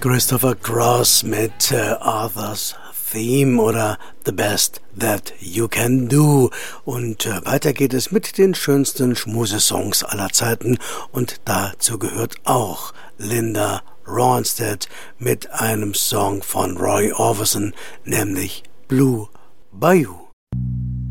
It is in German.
Christopher Cross mit Arthur's Theme oder The Best That You Can Do. Und weiter geht es mit den schönsten Schmusesongs aller Zeiten. Und dazu gehört auch Linda Ronstadt mit einem Song von Roy Orbison, nämlich Blue Bayou.